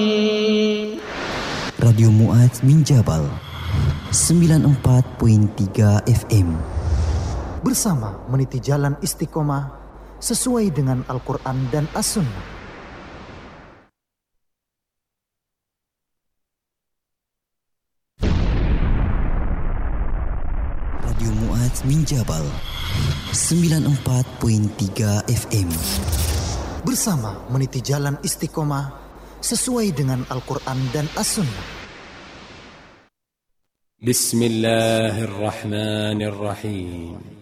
Radio Mu'adz bin Jabal 94.3 FM bersama meniti jalan istiqomah sesuai dengan Al-Quran dan As-Sunnah. Radio Mu'adz bin Jabal 94.3 FM bersama meniti jalan istiqomah sesuai dengan Al-Quran dan As-Sunnah. Bismillahirrahmanirrahim.